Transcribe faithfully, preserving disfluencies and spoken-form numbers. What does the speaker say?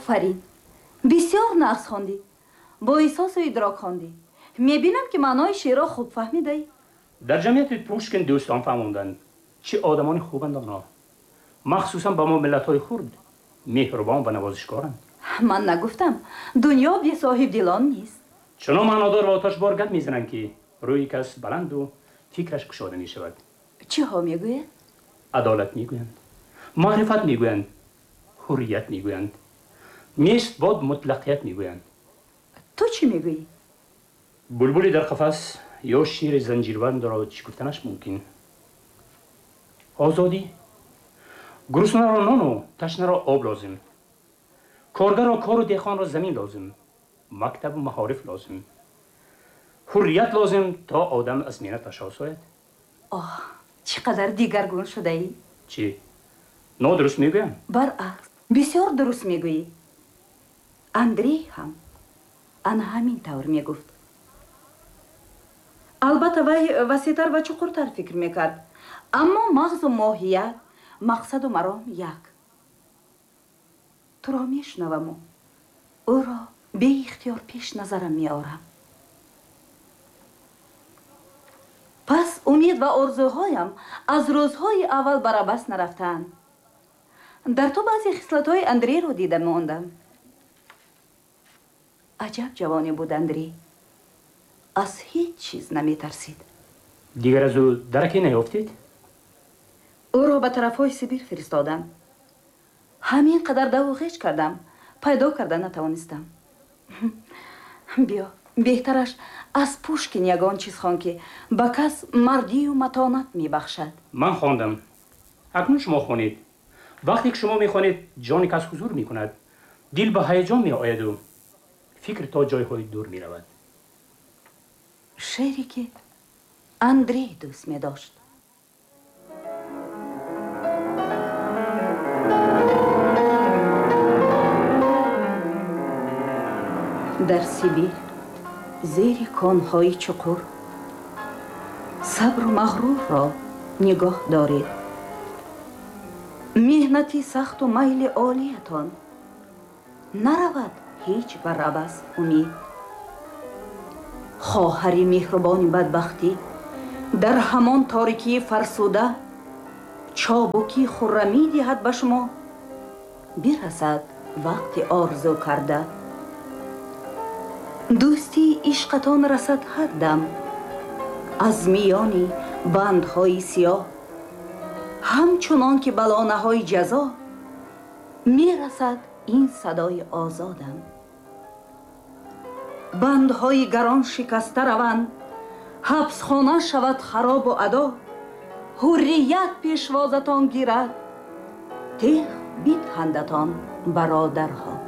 آفرین. بسیار نقص خواندی. با احساس و ادراک خواندی. میبینم که معنای شعرها خوب فهمیدی. در جمعیت پوشکین دوستان فهموندن چه آدمان خوبند آنها. مخصوصا با ما ملت‌های خرد مهربان و نوازشکارند. من نگفتم دنیا بی صاحب دلان نیست. چنان معنادار و آتش بار گپ میزنند که روی کس بلند و فکرش گشاده می شود. چه ها میگویند؟ عدالت میگویند، معرفت میگویند، حریت میگویند، نیست باد مطلقیت میگویند. تو چی میگویی؟ بلبلی در قفس یا شیر زنجیربند را چی گفتنش ممکن؟ آزادی؟ گرسنه را نان و تشنه را آب لازم، کارگر را کار و دهقان را زمین لازم، مکتب و معارف لازم، حریت لازم تا آدم از مهنتش آساید. آه، چقدر دیگرگون شده ای؟ چی؟ نادرست میگویم؟ برعکس، بسیار درست میگویی. اندری هم آن همین طور میگفت. البته وی وسیع‌تر و چقورتر فکر میکرد، اما مغز و ماهیت، مقصد و مرام یک. تو را میشنوم و او را بی اختیار پیش نظرم میآورم. پس امید و آرزوهایم از روزهای اول برابس نرفتند. در تو بعضی خصلت‌های اندری رو دیده ماندم. عجب جوانی بود اندری. از هیچ چیز نمی ترسید. دیگر از او درکی نیافتید؟ او را به طرفهای سیبیر فرستادم. همین قدر دو غیش کردم، پیدا کردن نتوانستم. بیا، بهترش از پوشکین یگان چیز خوان که به کس مردی و متانت می بخشد. من خواندم. اکنون شما خوانید. وقتی که شما می خوانید جان کس حضور می کند، دل به هیجان می آید و فکر تا جایهای دور می رود. شعری که اندری دوست می داشت. در سیبیر زیر کانهای چقور صبر و مغرور را نگاه دارید. مهنتی سخت و میل عالیتان نرود هیچ بر عبث امید. خواهری مهربان بدبختی در همان تاریکی فرسوده چابکی خرمی دهد به شما. برسد وقت آرزو کرده، دوستی عشقتان رسد هر دم. از میانی بندهای سیاه همچنان که بلانه های جزا میرسد این صدای آزادم. بندهای گران شکسته روند، حبس خانه شود خراب و ادا. حریت پیشوازتان گیرد، تیغ بیدهندتان برادرها.